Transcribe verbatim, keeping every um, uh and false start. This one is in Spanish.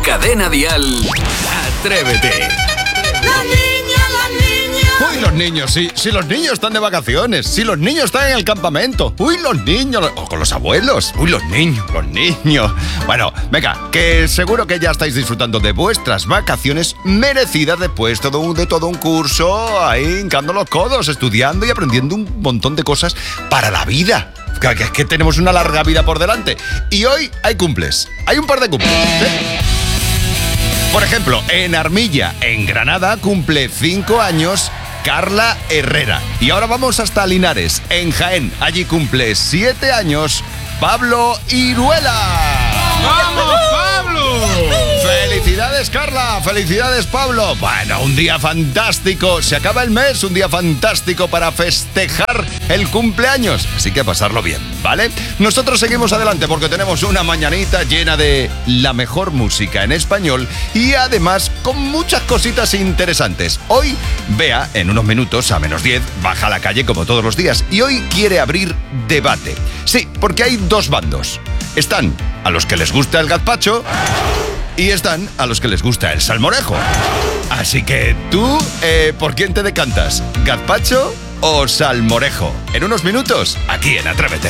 Cadena Dial, Atrévete. La niña, la niña. Uy, los niños, sí, sí, los niños están de vacaciones, sí, los niños están en el campamento. Uy, los niños, o con los abuelos. Uy, los niños, los niños. Bueno, venga, que seguro que ya estáis disfrutando de vuestras vacaciones merecidas después todo un, de todo un curso, ahí hincando los codos, estudiando y aprendiendo un montón de cosas para la vida. Que, que, que tenemos una larga vida por delante. Y hoy hay cumples, hay un par de cumples, ¿eh? Por ejemplo, en Armilla, en Granada, cumple cinco años Carla Herrera. Y ahora vamos hasta Linares, en Jaén. Allí cumple siete años Pablo Iruela. ¡Vamos, Pablo! ¡Felicidades, Carla! ¡Felicidades, Pablo! Bueno, un día fantástico. Se acaba el mes, un día fantástico para festejar el cumpleaños. Así que a pasarlo bien, ¿vale? Nosotros seguimos adelante porque tenemos una mañanita llena de la mejor música en español y además con muchas cositas interesantes. Hoy, Bea, en unos minutos, a menos diez, baja a la calle como todos los días y hoy quiere abrir debate. Sí, porque hay dos bandos. Están a los que les gusta el gazpacho y están a los que les gusta el salmorejo. Así que tú, eh, ¿por quién te decantas? ¿Gazpacho o salmorejo? En unos minutos, aquí en Atrévete.